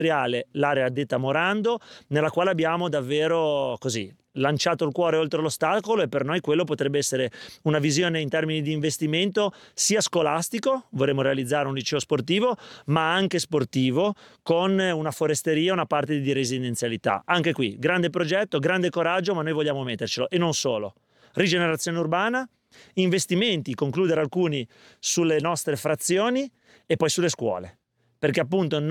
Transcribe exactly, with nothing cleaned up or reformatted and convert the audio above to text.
industriale, l'area detta Morando, nella quale abbiamo davvero così lanciato il cuore oltre l'ostacolo, e per noi quello potrebbe essere una visione in termini di investimento sia scolastico, vorremmo realizzare un liceo sportivo, ma anche sportivo, con una foresteria, una parte di residenzialità. Anche qui, grande progetto, grande coraggio, ma noi vogliamo mettercelo. E non solo. Rigenerazione urbana, investimenti, concludere alcuni sulle nostre frazioni e poi sulle scuole, perché appunto non